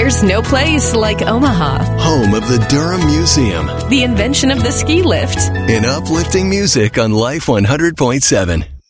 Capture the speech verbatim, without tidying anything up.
There's no place like Omaha. Home of the Durham Museum. The invention of the ski lift. And uplifting music on Life one hundred point seven.